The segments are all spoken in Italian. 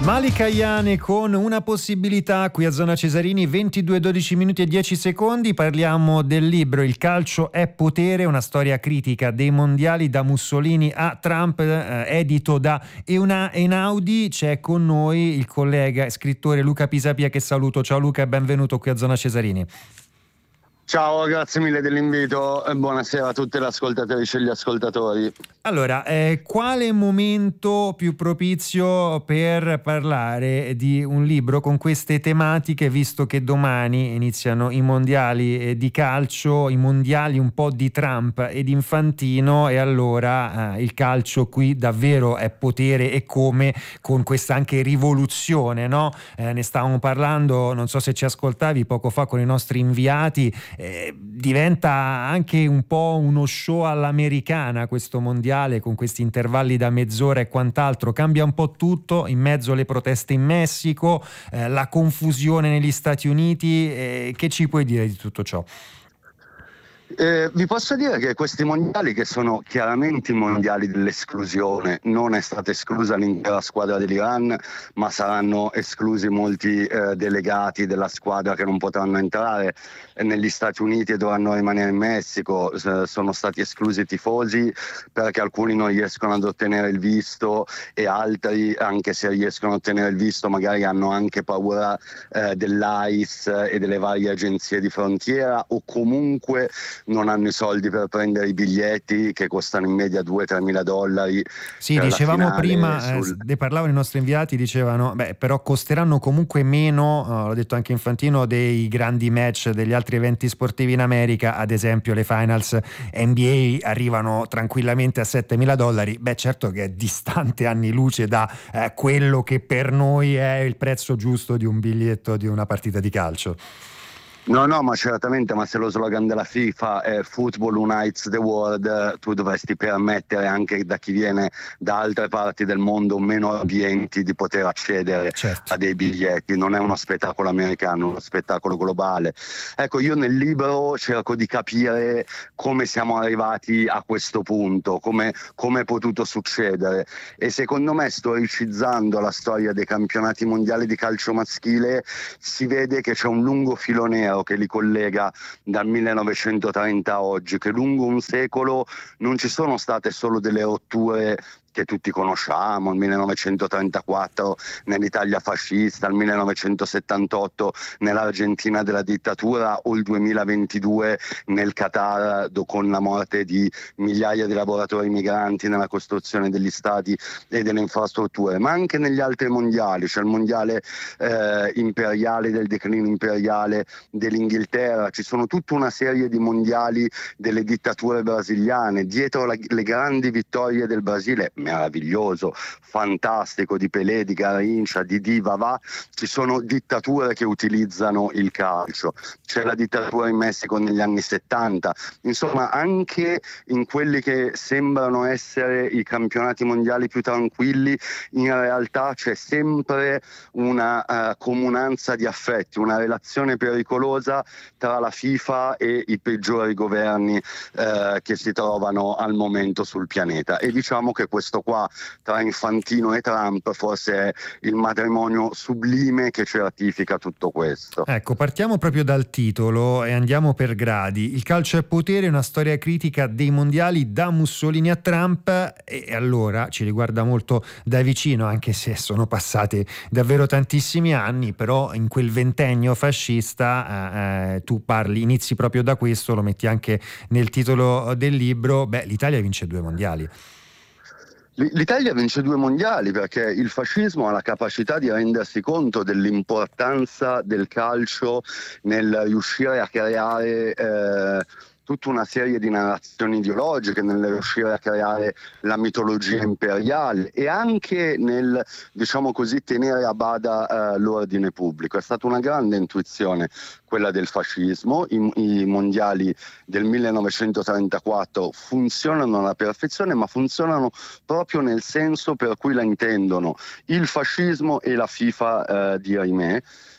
Malika Ayane con Una possibilità qui a Zona Cesarini, 22:12 minuti e 10 secondi. Parliamo del libro Il calcio è potere, una storia critica dei mondiali da Mussolini a Trump, edito da Einaudi. C'è con noi il collega e scrittore Luca Pisapia, che saluto. Ciao Luca e benvenuto qui a Zona Cesarini. Ciao, grazie mille dell'invito e buonasera a tutte le ascoltatrici e gli ascoltatori. Allora, quale momento più propizio per parlare di un libro con queste tematiche, visto che domani iniziano i mondiali di calcio, i mondiali un po' di Trump ed Infantino, e allora il calcio qui davvero è potere, e come, con questa anche rivoluzione, no? Ne stavamo parlando, non so se ci ascoltavi poco fa con i nostri inviati, diventa anche un po' uno show all'americana questo mondiale, con questi intervalli da mezz'ora e quant'altro. Cambia un po' tutto, in mezzo alle proteste in Messico, la confusione negli Stati Uniti. Che ci puoi dire di tutto ciò? Vi posso dire che questi mondiali, che sono chiaramente i mondiali dell'esclusione, non è stata esclusa l'intera squadra dell'Iran, ma saranno esclusi molti delegati della squadra che non potranno entrare negli Stati Uniti e dovranno rimanere in Messico. Sono stati esclusi i tifosi perché alcuni non riescono ad ottenere il visto, e altri, anche se riescono ad ottenere il visto, magari hanno anche paura dell'ICE e delle varie agenzie di frontiera, o comunque non hanno i soldi per prendere i biglietti, che costano in media $2-3 mila. Sì, dicevamo prima, ne parlavano i nostri inviati, dicevano però costeranno comunque meno, l'ho detto anche Infantino, dei grandi match degli altri eventi sportivi in America. Ad esempio le finals NBA arrivano tranquillamente a $7.000. Certo che è distante anni luce da quello che per noi è il prezzo giusto di un biglietto di una partita di calcio. No, ma certamente, ma se lo slogan della FIFA è Football Unites the World, tu dovresti permettere anche da chi viene da altre parti del mondo meno abbienti di poter accedere a dei biglietti. Non è uno spettacolo americano, è uno spettacolo globale. Ecco, io nel libro cerco di capire come siamo arrivati a questo punto, come è potuto succedere, e secondo me, storicizzando la storia dei campionati mondiali di calcio maschile, si vede che c'è un lungo filo nero che li collega dal 1930 a oggi, che lungo un secolo non ci sono state solo delle rotture che tutti conosciamo, il 1934 nell'Italia fascista, il 1978 nell'Argentina della dittatura, o il 2022 nel Qatar con la morte di migliaia di lavoratori migranti nella costruzione degli stadi e delle infrastrutture, ma anche negli altri mondiali. C'è il mondiale imperiale, del declino imperiale dell'Inghilterra, ci sono tutta una serie di mondiali delle dittature brasiliane, dietro le grandi vittorie del Brasile, meraviglioso, fantastico, di Pelé, di Garrincha, di Vavá, ci sono dittature che utilizzano il calcio. C'è la dittatura in Messico negli anni 70. Insomma, anche in quelli che sembrano essere i campionati mondiali più tranquilli, in realtà c'è sempre una comunanza di affetti, una relazione pericolosa tra la FIFA e i peggiori governi che si trovano al momento sul pianeta. E diciamo che questo qua tra Infantino e Trump forse è il matrimonio sublime che certifica tutto questo. Ecco, partiamo proprio dal titolo e andiamo per gradi. Il calcio è potere, una storia critica dei mondiali da Mussolini a Trump, e allora ci riguarda molto da vicino, anche se sono passati davvero tantissimi anni. Però in quel ventennio fascista tu inizi proprio da questo, lo metti anche nel titolo del libro. L'Italia vince 2 mondiali. L'Italia vince 2 mondiali perché il fascismo ha la capacità di rendersi conto dell'importanza del calcio nel riuscire a creare tutta una serie di narrazioni ideologiche, nel riuscire a creare la mitologia imperiale e anche nel, diciamo così, tenere a bada l'ordine pubblico. È stata una grande intuizione quella del fascismo. I mondiali del 1934 funzionano alla perfezione, ma funzionano proprio nel senso per cui la intendono il fascismo e la FIFA di ahimè.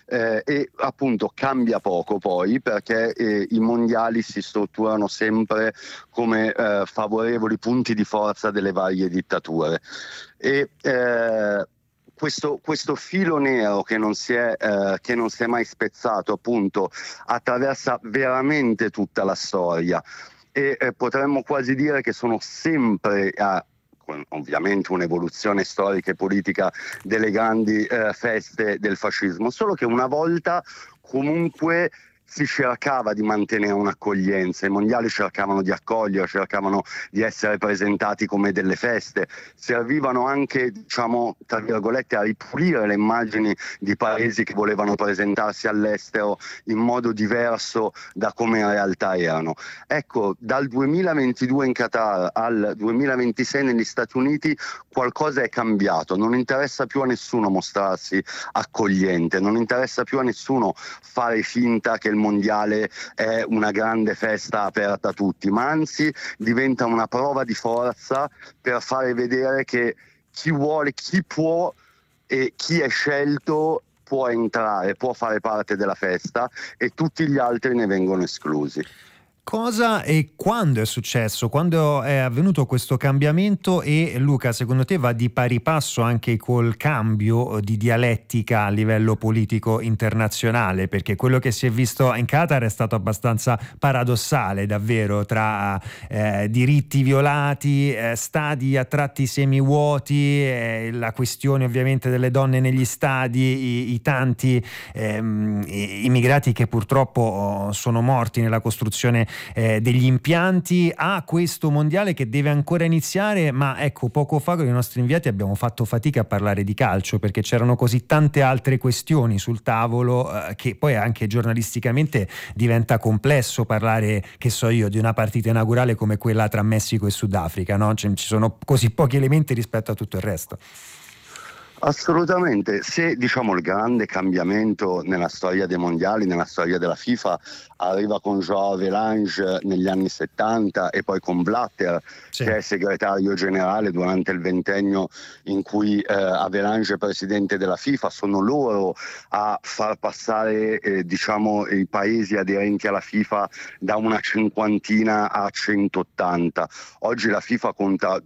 E appunto cambia poco poi perché i mondiali si strutturano sempre come favorevoli punti di forza delle varie dittature e questo filo nero che non si è mai spezzato, appunto, attraversa veramente tutta la storia, e potremmo quasi dire che sono sempre con ovviamente un'evoluzione storica e politica delle grandi feste del fascismo, solo che una volta comunque si cercava di mantenere un'accoglienza, i mondiali cercavano di accogliere, cercavano di essere presentati come delle feste, servivano anche, diciamo, tra virgolette, a ripulire le immagini di paesi che volevano presentarsi all'estero in modo diverso da come in realtà erano. Ecco, dal 2022 in Qatar al 2026 negli Stati Uniti qualcosa è cambiato, non interessa più a nessuno mostrarsi accogliente, non interessa più a nessuno fare finta che il mondiale è una grande festa aperta a tutti, ma anzi diventa una prova di forza per fare vedere che chi vuole, chi può e chi è scelto può entrare, può fare parte della festa, e tutti gli altri ne vengono esclusi. Cosa e quando è successo? Quando è avvenuto questo cambiamento? E Luca, secondo te va di pari passo anche col cambio di dialettica a livello politico internazionale? Perché quello che si è visto in Qatar è stato abbastanza paradossale, davvero, tra diritti violati, stadi a tratti semivuoti, la questione ovviamente delle donne negli stadi, i tanti immigrati che purtroppo sono morti nella costruzione degli impianti, a questo mondiale che deve ancora iniziare. Ma ecco, poco fa con i nostri inviati abbiamo fatto fatica a parlare di calcio perché c'erano così tante altre questioni sul tavolo che poi anche giornalisticamente diventa complesso parlare, che so io, di una partita inaugurale come quella tra Messico e Sudafrica, no? Ci sono così pochi elementi rispetto a tutto il resto. Assolutamente, se diciamo il grande cambiamento nella storia dei mondiali, nella storia della FIFA, arriva con Joao Avelange negli anni 70 e poi con Blatter, sì, che è segretario generale durante il ventennio in cui Avelange è presidente della FIFA, sono loro a far passare diciamo i paesi aderenti alla FIFA da una cinquantina a 180. Oggi la FIFA conta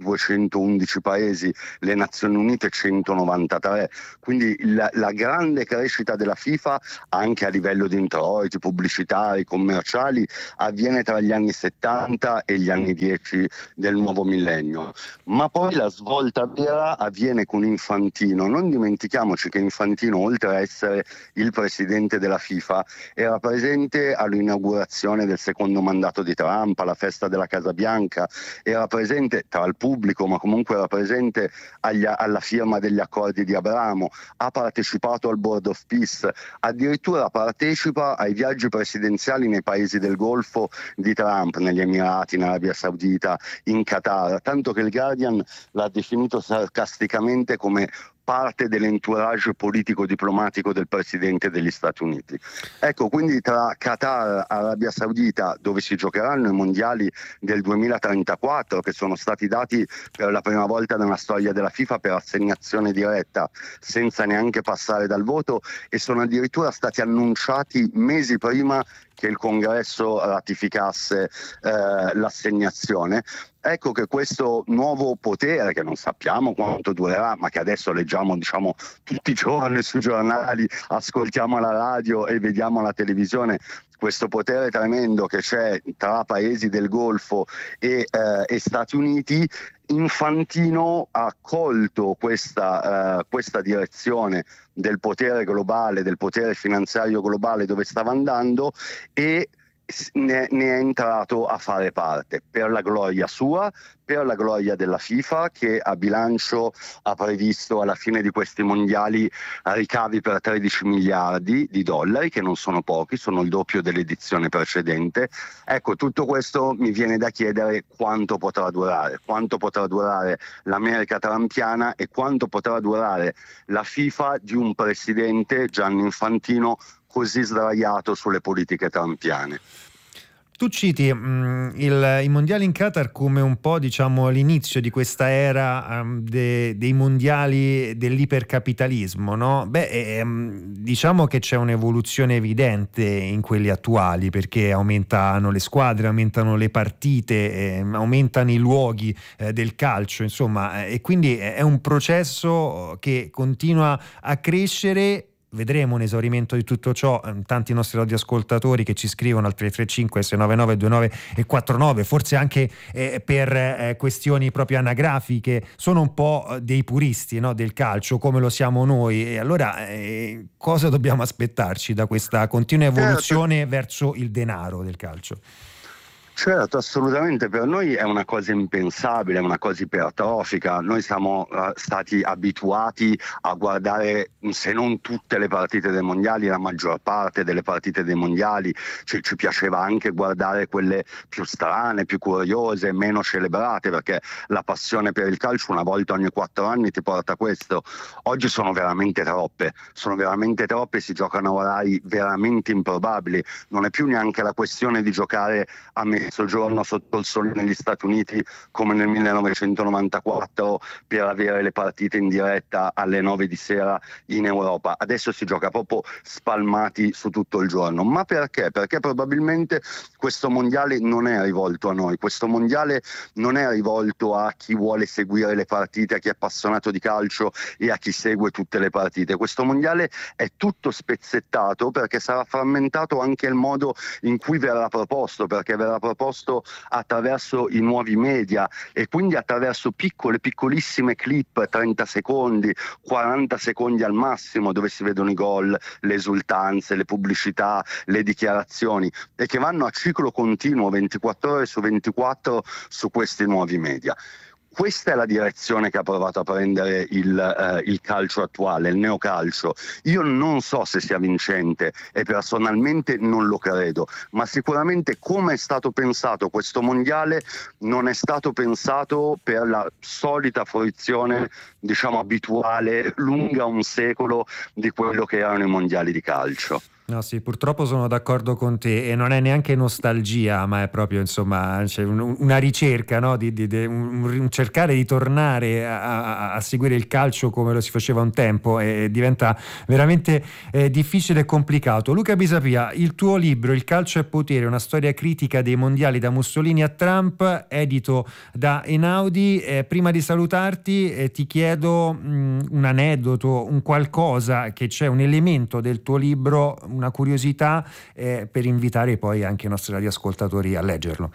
211 paesi, le Nazioni Unite 193, quindi la grande crescita della FIFA anche a livello di introiti pubblicitari, commerciali, avviene tra gli anni 70 e gli anni 10 del nuovo millennio. Ma poi la svolta vera avviene con Infantino. Non dimentichiamoci che Infantino, oltre a essere il presidente della FIFA, era presente all'inaugurazione del secondo mandato di Trump, alla festa della Casa Bianca, era presente tra il pubblico, ma comunque era presente alla firma degli accordi di Abramo, ha partecipato al Board of Peace, addirittura partecipa ai viaggi presidenziali nei paesi del Golfo di Trump, negli Emirati, in Arabia Saudita, in Qatar, tanto che il Guardian l'ha definito sarcasticamente come parte dell'entourage politico-diplomatico del presidente degli Stati Uniti. Ecco, quindi tra Qatar, Arabia Saudita, dove si giocheranno i mondiali del 2034, che sono stati dati per la prima volta nella storia della FIFA per assegnazione diretta, senza neanche passare dal voto, e sono addirittura stati annunciati mesi prima che il Congresso ratificasse l'assegnazione. Ecco che questo nuovo potere, che non sappiamo quanto durerà, ma che adesso leggiamo, diciamo, tutti i giorni sui giornali, ascoltiamo la radio e vediamo la televisione, questo potere tremendo che c'è tra paesi del Golfo e Stati Uniti, Infantino ha colto questa direzione del potere globale, del potere finanziario globale dove stava andando, e ne è entrato a fare parte per la gloria sua, per la gloria della FIFA, che a bilancio ha previsto alla fine di questi mondiali ricavi per 13 miliardi di dollari, che non sono pochi, sono il doppio dell'edizione precedente. Ecco, tutto questo mi viene da chiedere quanto potrà durare l'America trumpiana e quanto potrà durare la FIFA di un presidente, Gianni Infantino, così sdraiato sulle politiche trumpiane. Tu citi i mondiali in Qatar come un po', diciamo, l'inizio di questa era dei mondiali dell'ipercapitalismo, no? Diciamo che c'è un'evoluzione evidente in quelli attuali, perché aumentano le squadre, aumentano le partite, aumentano i luoghi del calcio, insomma, e quindi è un processo che continua a crescere. Vedremo un esaurimento di tutto ciò, tanti nostri radioascoltatori che ci scrivono al 335 699 2949, forse anche per questioni proprio anagrafiche, sono un po' dei puristi, no, del calcio, come lo siamo noi. E allora cosa dobbiamo aspettarci da questa continua evoluzione verso il denaro del calcio? Certo, assolutamente, per noi è una cosa impensabile, è una cosa ipertrofica. Noi siamo stati abituati a guardare, se non tutte le partite dei mondiali, la maggior parte delle partite dei mondiali. Ci piaceva anche guardare quelle più strane, più curiose, meno celebrate, perché la passione per il calcio una volta ogni 4 anni ti porta a questo. Oggi sono veramente troppe, si giocano a orari veramente improbabili. Non è più neanche la questione di giocare a mezzogiorno sotto il sole negli Stati Uniti come nel 1994 per avere le partite in diretta alle 9 di sera in Europa. Adesso si gioca proprio spalmati su tutto il giorno. Ma perché? Perché probabilmente questo mondiale non è rivolto a noi, questo mondiale non è rivolto a chi vuole seguire le partite, a chi è appassionato di calcio e a chi segue tutte le partite. Questo mondiale è tutto spezzettato perché sarà frammentato anche il modo in cui verrà proposto, perché verrà proposto attraverso i nuovi media e quindi attraverso piccolissime clip, 30 secondi, 40 secondi al massimo, dove si vedono i gol, le esultanze, le pubblicità, le dichiarazioni, e che vanno a ciclo continuo 24 ore su 24 su questi nuovi media. Questa è la direzione che ha provato a prendere il calcio attuale, il neocalcio. Io non so se sia vincente e personalmente non lo credo, ma sicuramente come è stato pensato questo mondiale non è stato pensato per la solita fruizione, diciamo, abituale, lunga un secolo, di quello che erano i mondiali di calcio. No, sì, purtroppo sono d'accordo con te, e non è neanche nostalgia, ma è proprio, insomma, c'è una ricerca, no? Un cercare di tornare a seguire il calcio come lo si faceva un tempo, e diventa veramente difficile e complicato. Luca Pisapia, il tuo libro Il calcio e potere, una storia critica dei mondiali da Mussolini a Trump, edito da Einaudi. Prima di salutarti ti chiedo un aneddoto, un qualcosa che c'è, un elemento del tuo libro, una curiosità, per invitare poi anche i nostri radioascoltatori a leggerlo.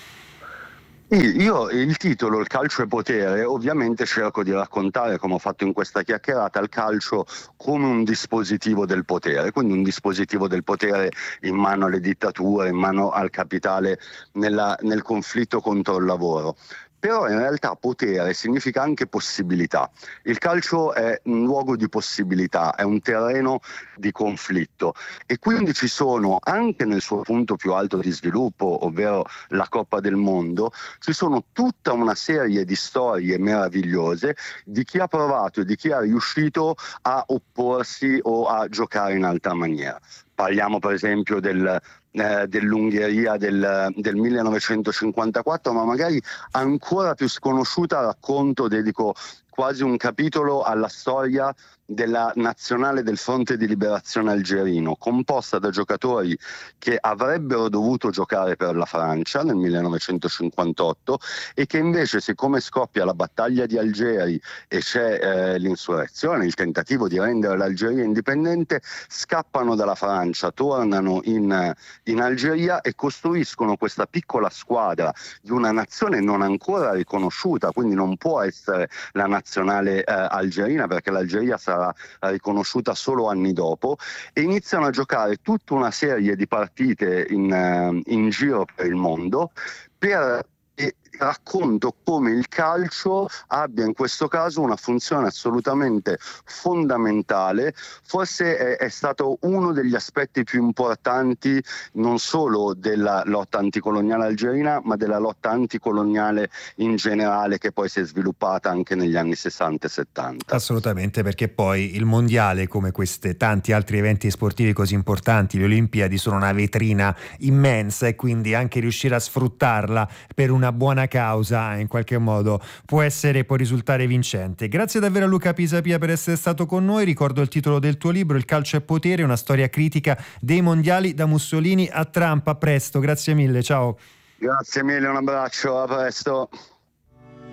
Io il titolo, Il calcio e potere, ovviamente cerco di raccontare, come ho fatto in questa chiacchierata, il calcio come un dispositivo del potere, quindi un dispositivo del potere in mano alle dittature, in mano al capitale nel conflitto contro il lavoro. Però in realtà potere significa anche possibilità. Il calcio è un luogo di possibilità, è un terreno di conflitto, e quindi ci sono, anche nel suo punto più alto di sviluppo, ovvero la Coppa del Mondo, ci sono tutta una serie di storie meravigliose di chi ha provato e di chi è riuscito a opporsi o a giocare in altra maniera. Parliamo per esempio dell'Ungheria del 1954, ma magari ancora più sconosciuta dedico quasi un capitolo alla storia della nazionale del Fronte di Liberazione Algerino, composta da giocatori che avrebbero dovuto giocare per la Francia nel 1958 e che invece, siccome scoppia la battaglia di Algeri e c'è l'insurrezione, il tentativo di rendere l'Algeria indipendente, scappano dalla Francia, tornano in Algeria e costruiscono questa piccola squadra di una nazione non ancora riconosciuta, quindi non può essere la nazionale algerina, perché l'Algeria sarà riconosciuta solo anni dopo, e iniziano a giocare tutta una serie di partite in giro per il mondo racconto come il calcio abbia in questo caso una funzione assolutamente fondamentale. Forse è stato uno degli aspetti più importanti non solo della lotta anticoloniale algerina, ma della lotta anticoloniale in generale, che poi si è sviluppata anche negli anni 60 e 70. Assolutamente, perché poi il mondiale, come questi tanti altri eventi sportivi così importanti, le Olimpiadi, sono una vetrina immensa, e quindi anche riuscire a sfruttarla per una buona causa in qualche modo può risultare vincente. Grazie davvero a Luca Pisapia per essere stato con noi. Ricordo il titolo del tuo libro: Il calcio è potere, una storia critica dei mondiali da Mussolini a Trump. A presto, grazie mille, ciao. Grazie mille, un abbraccio, a presto.